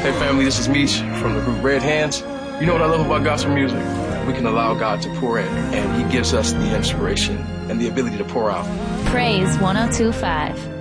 Hey family, this is Meech from the group Red Hands. You know what I love about gospel music? We can allow God to pour in, and He gives us the inspiration and the ability to pour out. Praise 102.5.